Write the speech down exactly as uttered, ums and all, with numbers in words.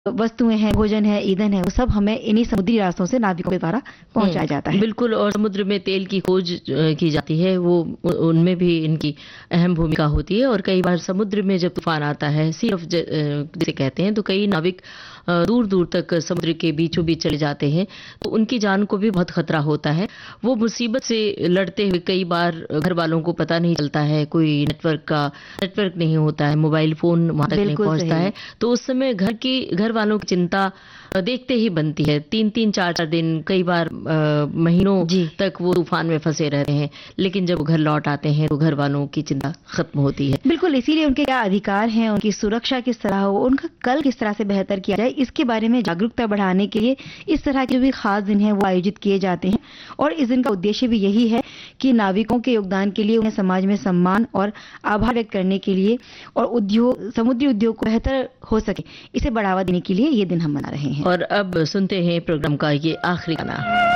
वस्तुएं हैं, भोजन है, ईंधन है, वो सब हमें इन्हीं समुद्री रास्तों से नाविकों के द्वारा पहुंचाया जाता है। बिल्कुल, और समुद्र में तेल की खोज अ, की जाती है, वो उ- उनमें भी इनकी अहम भूमिका होती है। और कई बार समुद्र में जब तूफान आता है, सी ऑफ जिसे कहते हैं, तो कई नाविक दूर दूर तक समुद्र के बीचों बीच चले जाते हैं, तो उनकी जान को भी बहुत खतरा होता है। वो मुसीबत से लड़ते हुए कई बार घर वालों को पता नहीं चलता है, कोई नेटवर्क का नेटवर्क नहीं होता है, मोबाइल फोन वहां तक नहीं बिल्कुल पहुंचता सही। है, तो उस समय घर की घर वालों की चिंता अ, देखते ही बनती है। तीन तीन चार चार दिन, कई बार अ, महीनों जी। तक वो तूफान में फंसे रहते हैं, लेकिन जब वो घर लौट आते हैं तो घर वालों की चिंता खत्म होती है। बिल्कुल, इसीलिए उनके क्या अधिकार हैं, उनकी सुरक्षा किस तरह हो, उनका कल किस तरह से बेहतर किया जाए, इसके बारे में जागरूकता बढ़ाने के लिए इस तरह के भी खास दिन हैं वो आयोजित किए जाते हैं। और इस दिन का उद्देश्य भी यही है कि नाविकों के योगदान के लिए उन्हें समाज में सम्मान और आभार व्यक्त करने के लिए, और उद्योग समुद्री उद्योग को बेहतर हो सके, इसे बढ़ावा देने के लिए ये दिन हम मना रहे हैं। और अब सुनते हैं प्रोग्राम का ये आखिरी गाना।